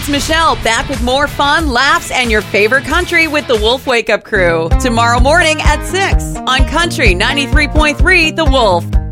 It's Michelle, back with more fun, laughs, and your favorite country with the Wolf Wake Up Crew. Tomorrow morning at 6 on Country 93.3 The Wolf.